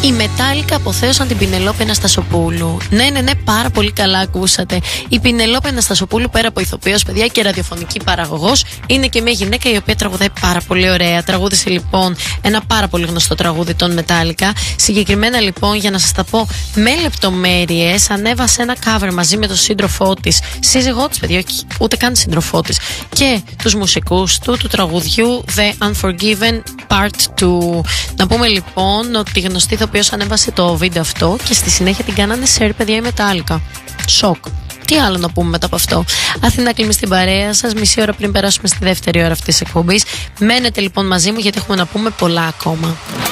Οι Metallica αποθέωσαν την Πινελόπη Αναστασοπούλου. Ναι, πάρα πολύ καλά ακούσατε. Η Πινελόπη Αναστασοπούλου, πέρα από ηθοποιός, παιδιά, και ραδιοφωνική παραγωγός, είναι και μια γυναίκα η οποία τραγουδάει πάρα πολύ ωραία. Τραγούδισε λοιπόν ένα πάρα πολύ γνωστό τραγούδι των Metallica. Συγκεκριμένα λοιπόν, για να σας τα πω με λεπτομέρειες, ανέβασε ένα cover μαζί με τον σύντροφό της, σύζυγό της, παιδιά, ούτε καν σύντροφό της, και τους μουσικούς του τραγουδιού The Unforgiven Part 2. Να πούμε λοιπόν ότι η γνωστή ηθοποιός ανέβασε το βίντεο αυτό και στη συνέχεια την κάνανε share, παιδιά, η Metallica. Σοκ. Τι άλλο να πούμε μετά από αυτό. Αθηνά Κλίμη στην παρέα σας, μισή ώρα πριν περάσουμε στη δεύτερη ώρα αυτής της εκπομπής. Μένετε λοιπόν μαζί μου, γιατί έχουμε να πούμε πολλά ακόμα.